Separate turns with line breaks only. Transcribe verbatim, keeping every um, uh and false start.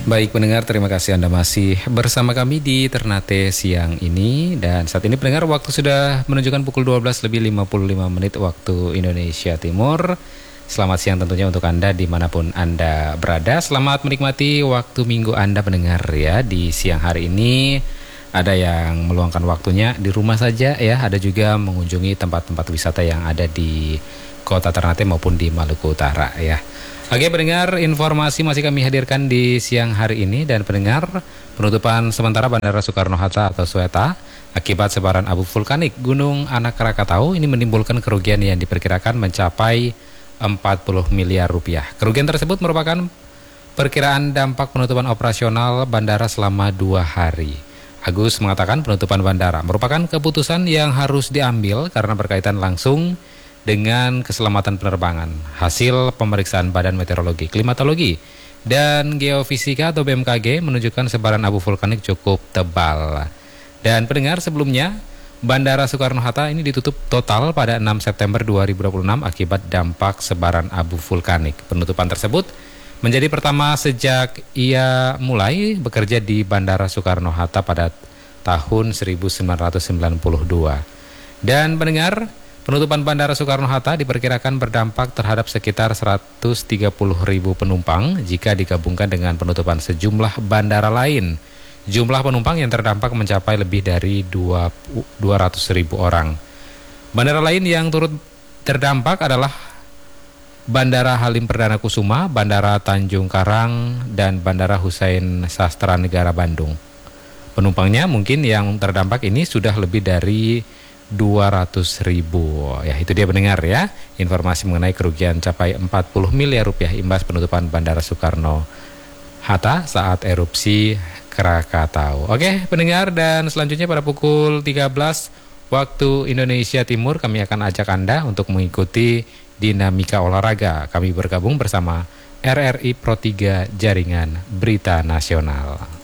Baik pendengar, terima kasih Anda masih bersama kami di Ternate siang ini. Dan saat ini pendengar, waktu sudah menunjukkan pukul dua belas lebih lima puluh lima menit waktu Indonesia Timur. Selamat siang tentunya untuk Anda dimanapun Anda berada. Selamat menikmati waktu minggu Anda pendengar ya. Di siang hari ini ada yang meluangkan waktunya di rumah saja ya. Ada juga mengunjungi tempat-tempat wisata yang ada di Kota Ternate maupun di Maluku Utara ya. Oke pendengar, informasi masih kami hadirkan di siang hari ini. Dan pendengar, penutupan sementara Bandara Soekarno-Hatta atau SOEHATA akibat sebaran abu vulkanik Gunung Anak Krakatau ini menimbulkan kerugian yang diperkirakan mencapai empat puluh miliar rupiah. Kerugian tersebut merupakan perkiraan dampak penutupan operasional bandara selama dua hari. Agus mengatakan penutupan bandara merupakan keputusan yang harus diambil karena berkaitan langsung dengan keselamatan penerbangan. Hasil pemeriksaan Badan Meteorologi, Klimatologi, dan Geofisika atau B M K G menunjukkan sebaran abu vulkanik cukup tebal. Dan pendengar, sebelumnya Bandara Soekarno-Hatta ini ditutup total pada enam September dua ribu dua puluh enam akibat dampak sebaran abu vulkanik. Penutupan tersebut menjadi pertama sejak ia mulai bekerja di Bandara Soekarno-Hatta pada tahun seribu sembilan ratus sembilan puluh dua. Dan pendengar, penutupan Bandara Soekarno-Hatta diperkirakan berdampak terhadap sekitar seratus tiga puluh ribu penumpang jika digabungkan dengan penutupan sejumlah bandara lain. Jumlah penumpang yang terdampak mencapai lebih dari dua ratus ribu orang. Bandara lain yang turut terdampak adalah Bandara Halim Perdana Kusuma, Bandara Tanjung Karang, dan Bandara Husein Sastra Negara Bandung. Penumpangnya mungkin yang terdampak ini sudah lebih dari dua ratus ribu. Ya, itu dia pendengar ya. Informasi mengenai kerugian capai empat puluh miliar rupiah imbas penutupan Bandara Soekarno-Hatta saat erupsi Krakatau. Oke, pendengar, dan selanjutnya pada pukul tiga belas waktu Indonesia Timur kami akan ajak Anda untuk mengikuti dinamika olahraga. Kami bergabung bersama R R I Pro tiga Jaringan Berita Nasional.